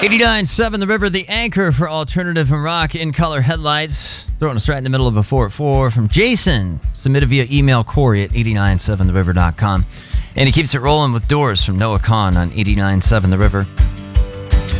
89.7 The River, the anchor for alternative and rock in color headlights. Throwing us right in the middle of a 4 at 4 from Jason. Submitted via email, Corey at 897theriver.com. And he keeps it rolling with Doors from Noah Kahn on 89.7 The River.